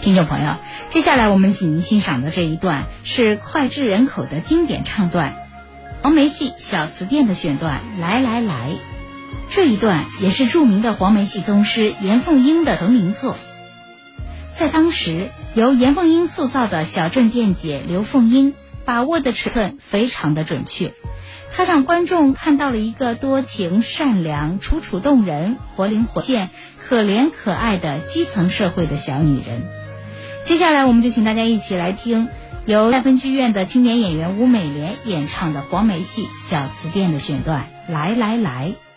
听众朋友，接下来我们请您欣赏的这一段是脍炙人口的经典唱段，黄梅戏小词殿的选段《来来来》。这一段也是著名的黄梅戏宗师严凤英的成名作。在当时，由严凤英塑造的小镇店姐刘凤英把握的尺寸非常的准确，她让观众看到了一个多情善良、楚楚动人、活灵活现、可怜可爱的基层社会的小女人。接下来我们就请大家一起来听由戴芬剧院的青年演员吴美莲演唱的黄梅戏小词殿的选段《来来来》。